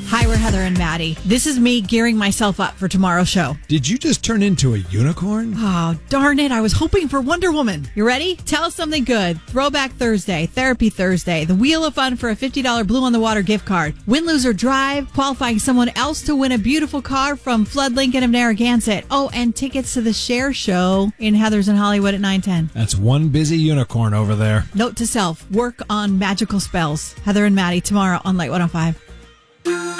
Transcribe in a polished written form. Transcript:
Hi, we're Heather and Maddie. This is me gearing myself up for tomorrow's show. Did you just turn into a unicorn? Oh, darn it. I was hoping for Wonder Woman. You ready? Tell us something good. Throwback Thursday, Therapy Thursday, the Wheel of Fun for a $50 Blue on the Water gift card, Win, Lose, or Drive, qualifying someone else to win a beautiful car from Flood Lincoln of Narragansett. Oh, and tickets to the Cher Show in Heather's in Hollywood at 9:10. That's one busy unicorn over there. Note to self, work on magical spells. Heather and Maddie tomorrow on Light 105.